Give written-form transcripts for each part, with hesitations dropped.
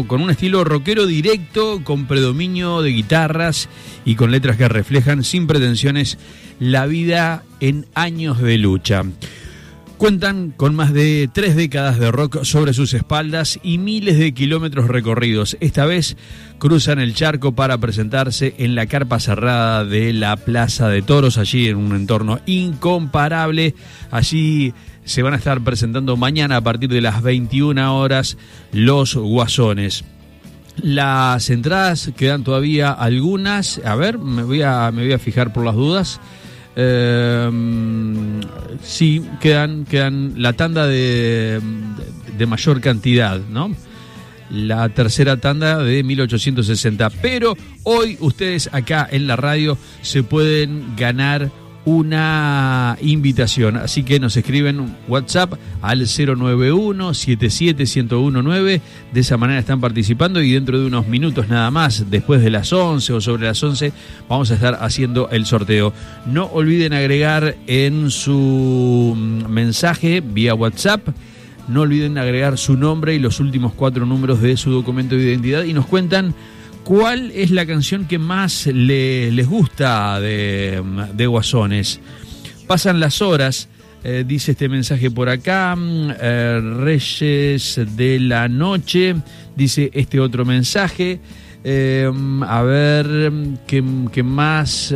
con un estilo rockero directo, con predominio de guitarras y con letras que reflejan sin pretensiones la vida en años de lucha. Cuentan con más de 3 décadas de rock sobre sus espaldas y miles de kilómetros recorridos. Esta vez cruzan el charco para presentarse en la carpa cerrada de la Plaza de Toros, allí en un entorno incomparable. Allí se van a estar presentando mañana a partir de las 21 horas Los Guasones. Las entradas quedan todavía algunas. A ver, me voy a fijar por las dudas. Sí, quedan la tanda de mayor cantidad, ¿no? La tercera tanda de 1860. Pero hoy ustedes acá en la radio se pueden ganar una invitación, así que nos escriben WhatsApp al 091-77-1019. De esa manera están participando y dentro de unos minutos nada más, después de las 11 o sobre las 11, vamos a estar haciendo el sorteo. No olviden agregar en su mensaje vía WhatsApp, no olviden agregar su nombre y los últimos 4 números de su documento de identidad y nos cuentan ¿cuál es la canción que más les gusta de Guasones? Pasan las horas, dice este mensaje por acá, Reyes de la Noche, dice este otro mensaje, a ver, ¿qué más?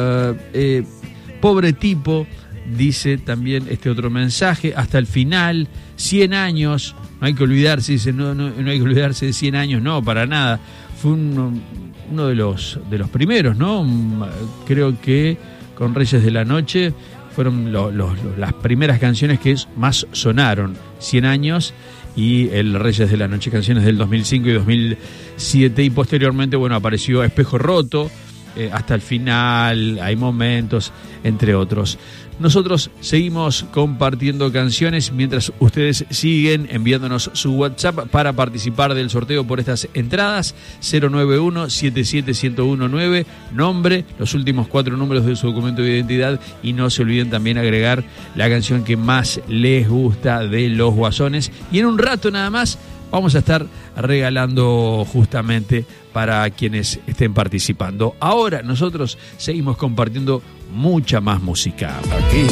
Pobre tipo, dice también este otro mensaje, hasta el final, 100 años, no hay que olvidarse, dice, no hay que olvidarse de 100 años, no, para nada. Fue uno de los primeros, ¿no? Creo que con Reyes de la Noche fueron las primeras canciones que más sonaron. 100 años y el Reyes de la Noche, canciones del 2005 y 2007. Y posteriormente, bueno, apareció Espejo Roto, hasta el final, hay momentos, entre otros. Nosotros seguimos compartiendo canciones mientras ustedes siguen enviándonos su WhatsApp para participar del sorteo por estas entradas. 091-77-1019, nombre, los últimos 4 números de su documento de identidad y no se olviden también agregar la canción que más les gusta de Los Guasones. Y en un rato nada más vamos a estar regalando justamente para quienes estén participando. Ahora nosotros seguimos compartiendo mucha más música. Aquí